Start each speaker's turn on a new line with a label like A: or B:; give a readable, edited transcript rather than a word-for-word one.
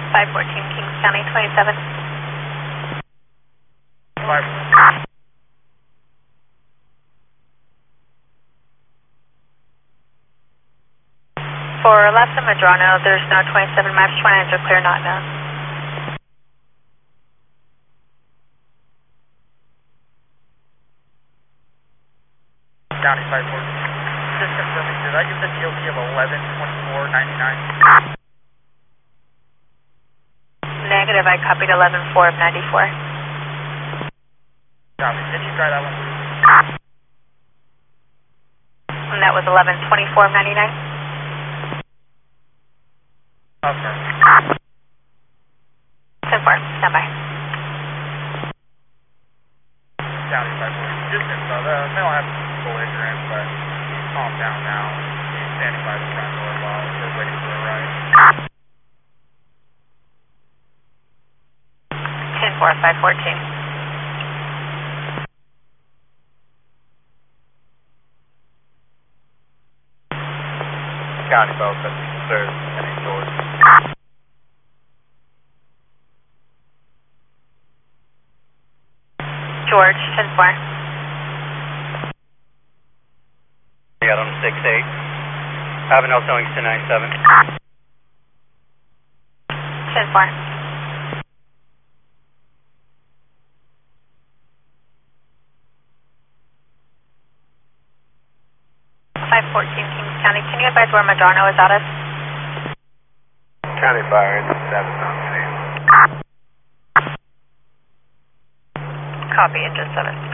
A: 514 Kings County 27.
B: 5.
A: For left of Medrano, there's no 27 maps, 29s are clear, not known.
B: County 514. Just confirming, did I give the DOT of 11-24-99?
A: Negative, I copied 11-4 of 94.
B: Copy. Can you try that one, please?
A: And that was 11-24 of 99?
B: Okay.
A: 10-4, stand by.
B: County 514. Just info, the mail has full ignorance, but he's calmed down now. He's standing by the front door while we're waiting for a ride.
A: 10-4, 514.
B: County 514, sir. Any George.
A: George, 10-4.
C: Got on 6-8. Avenel showing 1097.
A: 10-4. Kings County, can you advise where Medrano is out of?
B: County Fire, engine 7 on scene.
A: Copy, engine 7.